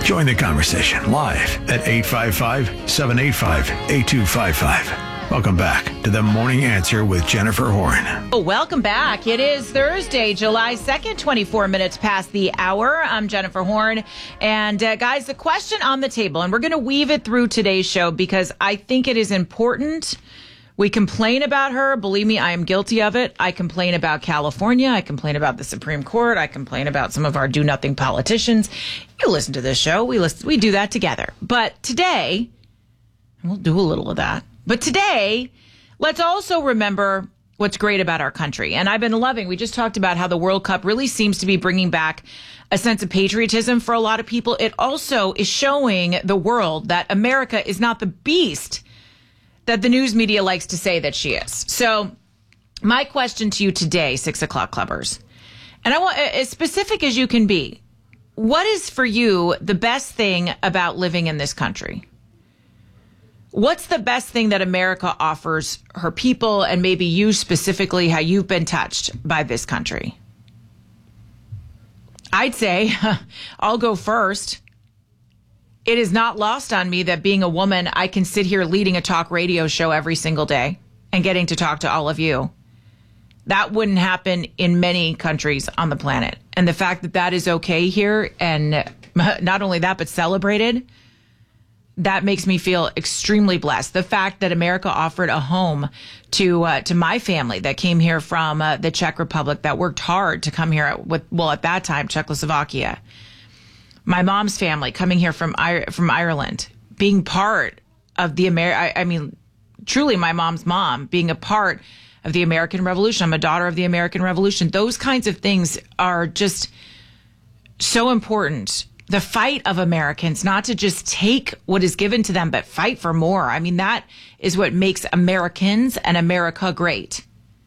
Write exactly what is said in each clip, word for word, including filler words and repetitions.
Join the conversation live at eight five five, seven eight five, eight two five five. Welcome back to The Morning Answer with Jennifer Horn. Oh, welcome back. It is Thursday, July second, twenty-four minutes past the hour. I'm Jennifer Horn. And uh, guys, the question on the table, and we're going to weave it through today's show because I think it is important. We complain about her. Believe me, I am guilty of it. I complain about California. I complain about the Supreme Court. I complain about some of our do-nothing politicians. You listen to this show. We listen, we do that together. But today, we'll do a little of that. But today, let's also remember what's great about our country. And I've been loving, we just talked about how the World Cup really seems to be bringing back a sense of patriotism for a lot of people. It also is showing the world that America is not the beast that the news media likes to say that she is. So my question to you today, six o'clock clubbers, and I want as specific as you can be, what is for you the best thing about living in this country? What's the best thing that America offers her people, and maybe you specifically, how you've been touched by this country? I'd say I'll go first. It is not lost on me that being a woman, I can sit here leading a talk radio show every single day and getting to talk to all of you. That wouldn't happen in many countries on the planet. And the fact that that is okay here, and not only that, but celebrated, that makes me feel extremely blessed. The fact that America offered a home to uh, to my family that came here from uh, the Czech Republic, that worked hard to come here with, well, at that time, Czechoslovakia. My mom's family coming here from from Ireland, being part of the Amer. I, I mean, truly, my mom's mom being a part of the American Revolution. I'm a daughter of the American Revolution. Those kinds of things are just so important. The fight of Americans, not to just take what is given to them, but fight for more. I mean, that is what makes Americans and America great.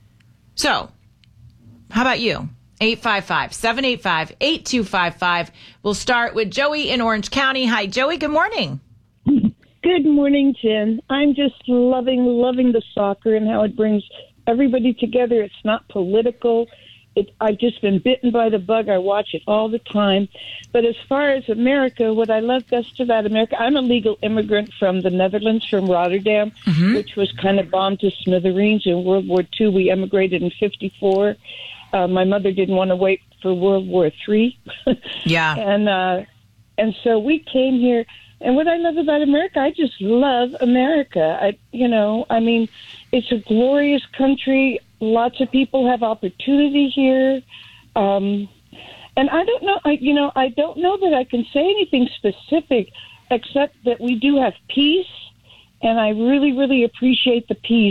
So, how about you? eight five five, seven eight five, eight two five five. We'll start with Joey in Orange County. Hi, Joey. Good morning. Good morning, Jen. I'm just loving, loving the soccer and how it brings everybody together. It's not political. It, I've just been bitten by the bug. I watch it all the time. But as far as America, what I love best about America, I'm a legal immigrant from the Netherlands, from Rotterdam, mm-hmm. which was kind of bombed to smithereens in World War Two. We emigrated in fifty-four. Uh, my mother didn't want to wait for World War Three. Yeah. And uh, and so we came here. And what I love about America, I just love America. I, you know, I mean, it's a glorious country. Lots of people have opportunity here. Um, and I don't know, I, you know, I don't know that I can say anything specific except that we do have peace. And I really, really appreciate the peace.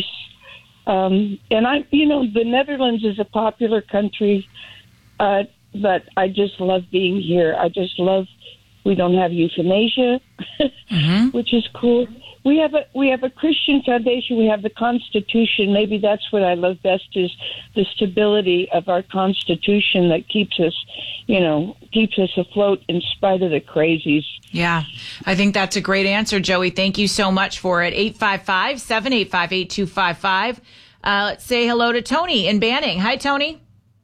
Um, and I, you know, the Netherlands is a popular country, uh, but I just love being here. I just love, we don't have euthanasia, mm-hmm. which is cool. We have a, we have a Christian foundation. We have the Constitution. Maybe that's what I love best is the stability of our Constitution that keeps us, you know, keeps us afloat in spite of the crazies. Yeah, I think that's a great answer, Joey. Thank you so much for it. eight five five, seven eight five, eight two five five. Uh, let's say hello to Tony in Banning. Hi, Tony.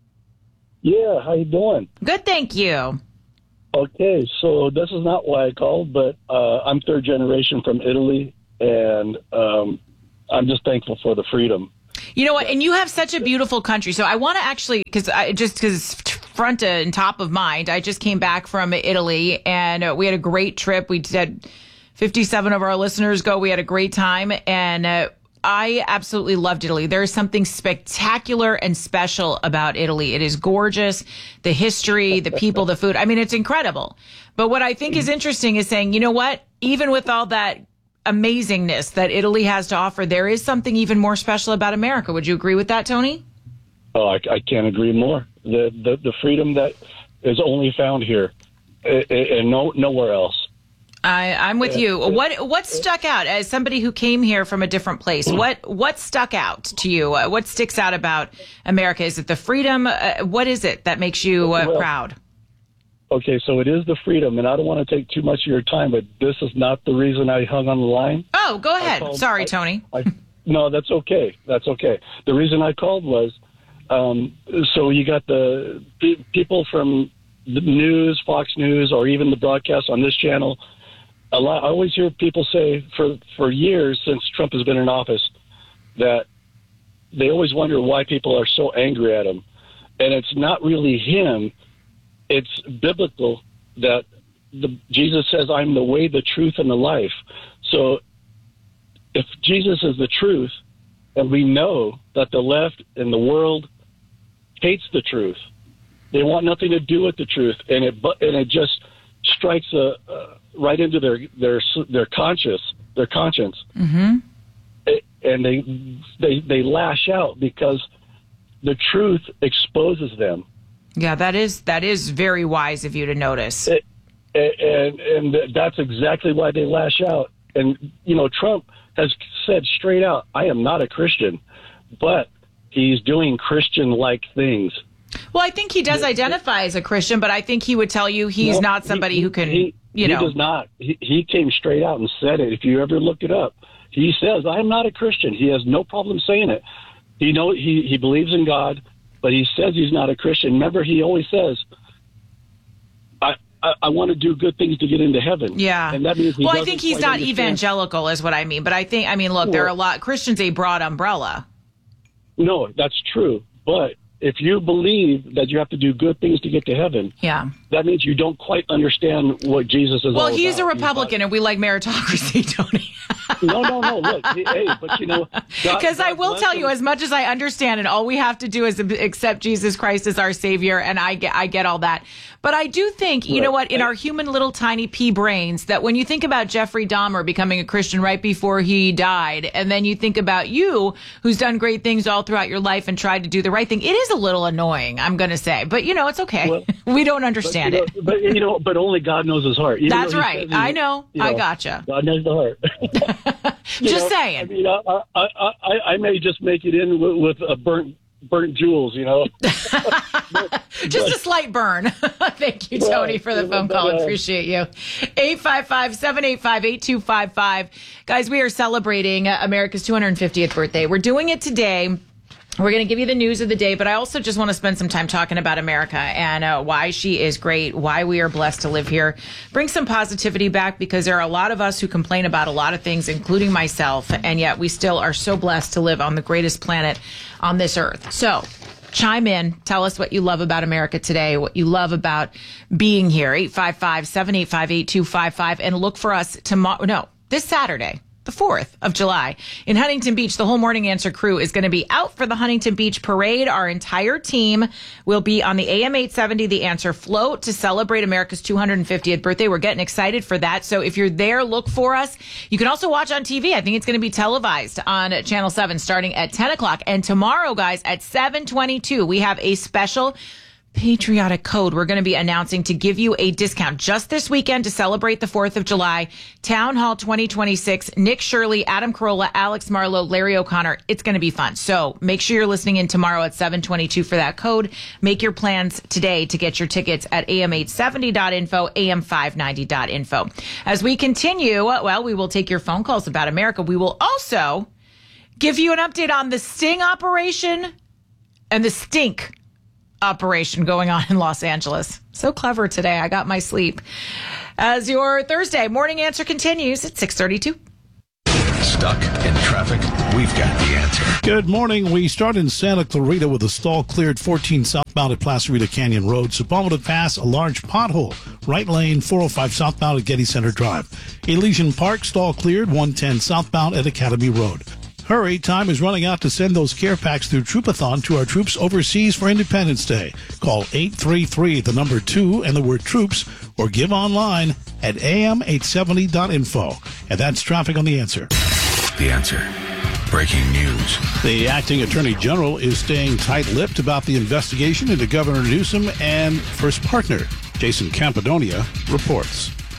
Yeah, how you doing? Good, thank you. Okay, so this is not why I called, but uh, I'm third generation from Italy, and um, I'm just thankful for the freedom. You know what? And you have such a beautiful country. So I want to actually, because I just because front and top of mind, I just came back from Italy, and uh, we had a great trip. We did fifty-seven of our listeners go. We had a great time, and uh, I absolutely loved Italy. There is something spectacular and special about Italy. It is gorgeous. The history, the people, the food. I mean, it's incredible. But what I think is interesting is saying, you know what? Even with all that amazingness that Italy has to offer, there is something even more special about America. Would you agree with that, Tony? Oh, I, I can't agree more. The, the the freedom that is only found here and no nowhere else. I, I'm with you. What what stuck out as somebody who came here from a different place? What what stuck out to you? What sticks out about America? Is it the freedom? Uh, what is it that makes you uh, well, proud? Okay, so it is the freedom, and I don't want to take too much of your time, but this is not the reason I hung on the line. Oh, go ahead. Called, Sorry, I, Tony. I, no, that's okay. That's okay. The reason I called was, um, so you got the pe- people from the news, Fox News, or even the broadcast on this channel, a lot, I always hear people say for, for years since Trump has been in office that they always wonder why people are so angry at him. And it's not really him. It's biblical that the, Jesus says, I'm the way, the truth, and the life. So if Jesus is the truth, and we know that the left and the world hates the truth, they want nothing to do with the truth, and it and it just strikes a, uh, right into their their their conscience, their conscience, mm-hmm. it, and they they they lash out because the truth exposes them. Yeah, that is that is very wise of you to notice. It, and and that's exactly why they lash out. And you know, Trump has said straight out, "I am not a Christian," but he's doing Christian-like things. Well, I think he does identify as a Christian, but I think he would tell you he's no, not somebody he, who can, he, you know. He does not. He, he came straight out and said it. If you ever look it up, he says, I'm not a Christian. He has no problem saying it. He know he, he believes in God, but he says he's not a Christian. Remember, he always says, I, I, I want to do good things to get into heaven. Yeah. And that means he well, I think he's not understand. evangelical is what I mean. But I think, I mean, look, there are a lot, Christians a broad umbrella. No, that's true. But if you believe that you have to do good things to get to heaven, yeah, that means you don't quite understand what Jesus is well, all he's about. a Republican, and we like meritocracy, Tony. no, no, no. Look, hey, but you know, because I will tell you, as much as I understand it, all we have to do is accept Jesus Christ as our Savior, and I get, I get all that. But I do think, you right. know what, in our human little tiny pea brains, that when you think about Jeffrey Dahmer becoming a Christian right before he died, and then you think about you, who's done great things all throughout your life and tried to do the right thing, it is a little annoying, I'm going to say. But, you know, it's okay. Well, we don't understand but, it. Know, but, you know, but only God knows his heart. Even That's right. Says, I know. You know. I gotcha. God knows the heart. just know, saying. I mean, I, I, I, I may just make it in with, with a burnt burnt jewels, you know. but, Just but, a slight burn. Thank you, Tony, for the phone call. Appreciate you. eight five five, seven eight five, eight two five five. Guys, we are celebrating America's two hundred fiftieth birthday. We're doing it today. We're going to give you the news of the day, but I also just want to spend some time talking about America and uh, why she is great, why we are blessed to live here. Bring some positivity back, because there are a lot of us who complain about a lot of things, including myself, and yet we still are so blessed to live on the greatest planet on this earth. So chime in. Tell us what you love about America today, what you love about being here. eight five five, seven eight five, eight two five five. And look for us tomorrow. No, this Saturday, the fourth of July in Huntington Beach. The whole Morning Answer crew is going to be out for the Huntington Beach Parade. Our entire team will be on the A M eight seventy The Answer float to celebrate America's two hundred fiftieth birthday. We're getting excited for that. So if you're there, look for us. You can also watch on T V. I think it's going to be televised on Channel seven starting at ten o'clock. And tomorrow, guys, at seven twenty-two, we have a special patriotic code we're going to be announcing to give you a discount just this weekend to celebrate the fourth of July. Town Hall twenty twenty-six, Nick Shirley, Adam Carolla, Alex Marlowe, Larry O'Connor. It's going to be fun. So make sure you're listening in tomorrow at seven twenty-two for that code. Make your plans today to get your tickets at A M eight seventy dot info, A M five ninety dot info. As we continue, well, we will take your phone calls about America. We will also give you an update on the sting operation and the stink operation going on in Los Angeles. So clever today. I got my sleep. As your Thursday Morning Answer continues at six thirty-two. Stuck in traffic? We've got the answer. Good morning. We start in Santa Clarita with a stall cleared fourteen southbound at Placerita Canyon Road. Sepulveda Pass, a large pothole. Right lane, four oh five southbound at Getty Center Drive. Elysian Park, stall cleared, one ten southbound at Academy Road. Hurry, time is running out to send those care packs through Troopathon to our troops overseas for Independence Day. Call eight three three, the number two, and the word troops, or give online at A M eight seventy dot info. And that's traffic on The Answer. The Answer. Breaking news. The acting attorney general is staying tight-lipped about the investigation into Governor Newsom and first partner. Jason Campidonia reports.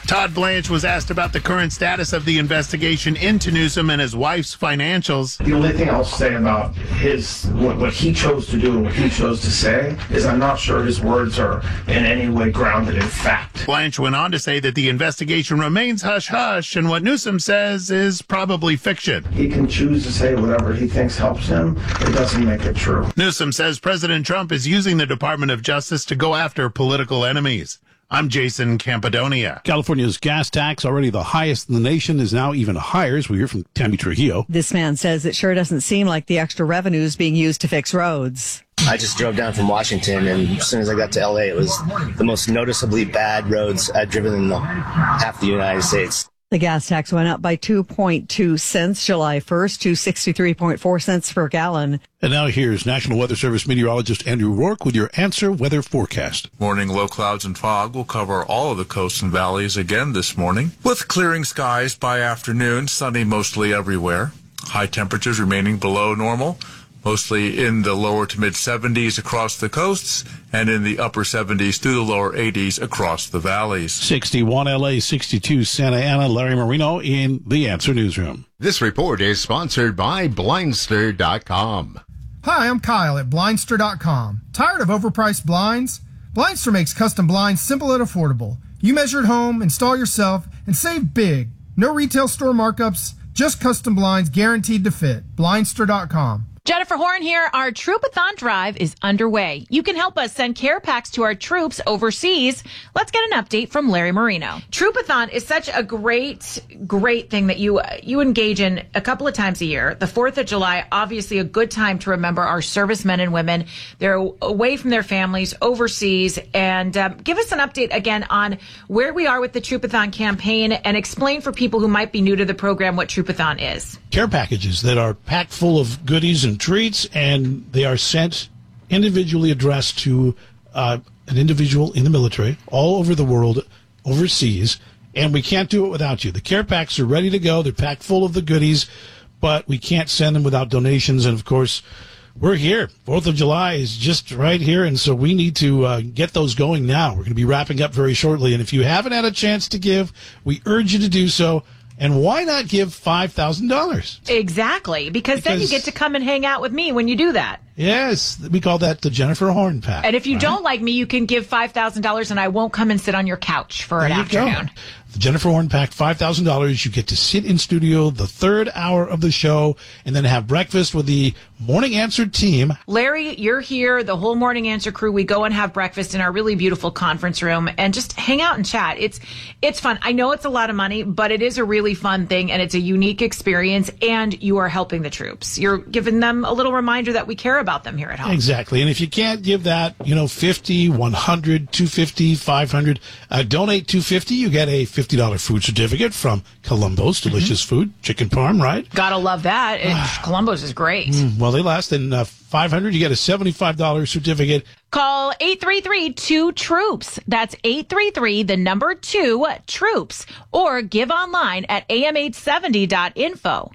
Todd Blanche was asked about the current status of the investigation into Newsom and his wife's financials. The only thing I'll say about his what, what he chose to do and what he chose to say is I'm not sure his words are in any way grounded in fact. Blanche went on to say that the investigation remains hush-hush, and what Newsom says is probably fiction. He can choose to say whatever he thinks helps him. It doesn't make it true. Newsom says President Trump is using the Department of Justice to go after political enemies. I'm Jason Campadonia. California's gas tax, already the highest in the nation, is now even higher, as we hear from Tammy Trujillo. This man says it sure doesn't seem like the extra revenue is being used to fix roads. I just drove down from Washington, and as soon as I got to L A, it was the most noticeably bad roads I've driven in the, half the United States. The gas tax went up by two point two cents July first to sixty-three point four cents per gallon. And now here's National Weather Service meteorologist Andrew Rourke with your Answer Weather Forecast. Morning low clouds and fog will cover all of the coasts and valleys again this morning, with clearing skies by afternoon, sunny mostly everywhere. High temperatures remaining below normal, mostly in the lower to mid seventies across the coasts and in the upper seventies through the lower eighties across the valleys. sixty-one L A, sixty-two Santa Ana. Larry Marino in the Answer Newsroom. This report is sponsored by Blindster dot com. Hi, I'm Kyle at Blindster dot com. Tired of overpriced blinds? Blindster makes custom blinds simple and affordable. You measure at home, install yourself, and save big. No retail store markups, just custom blinds guaranteed to fit. Blindster dot com. Jennifer Horn here. Our Troopathon drive is underway. You can help us send care packs to our troops overseas. Let's get an update from Larry Marino. Troopathon is such a great, great thing that you you engage in a couple of times a year. The fourth of July, obviously a good time to remember our servicemen and women. They're away from their families overseas. And um, give us an update again on where we are with the Troopathon campaign and explain for people who might be new to the program what Troopathon is. Care packages that are packed full of goodies and treats, and they are sent individually addressed to uh, an individual in the military all over the world, overseas, and we can't do it without you. The care packs are ready to go. They're packed full of the goodies, but we can't send them without donations, and of course, we're here. fourth of July is just right here, and so we need to uh, get those going now. We're going to be wrapping up very shortly, and if you haven't had a chance to give, we urge you to do so. And why not give five thousand dollars? Exactly, because, because then you get to come and hang out with me when you do that. Yes, we call that the Jennifer Horn Pack. And if you right? don't like me, you can give five thousand dollars and I won't come and sit on your couch for there an you afternoon. Go. The Jennifer Horn Pack, five thousand dollars. You get to sit in studio the third hour of the show and then have breakfast with the Morning Answer team. Larry, you're here, the whole Morning Answer crew. We go and have breakfast in our really beautiful conference room and just hang out and chat. It's it's fun. I know it's a lot of money, but it is a really fun thing, and it's a unique experience, and you are helping the troops. You're giving them a little reminder that we care about them here at home. Exactly. And if you can't give that, you know, fifty, one hundred, two fifty, five hundred, uh, donate two fifty, you get a fifty dollars food certificate from Columbo's Delicious mm-hmm. Food, chicken parm, right? Gotta love that. It, Columbo's is great. Mm, well, they last. And uh, five hundred, you get a seventy-five dollars certificate. Call eight three three, two troops. That's eight three three, the number two, troops. Or give online at A M eight seventy dot info.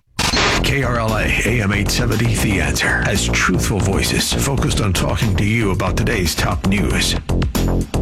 K R L A A M eight seventy, The Answer, has truthful voices focused on talking to you about today's top news.